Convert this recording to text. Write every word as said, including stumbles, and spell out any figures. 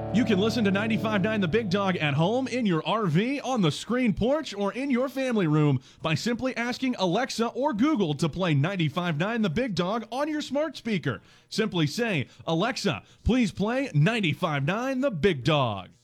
You can listen to ninety-five point nine The Big Dog at home, in your R V, on the screen porch, or in your family room by simply asking Alexa or Google to play ninety-five point nine The Big Dog on your smart speaker. Simply say, Alexa, please play ninety-five point nine The Big Dog.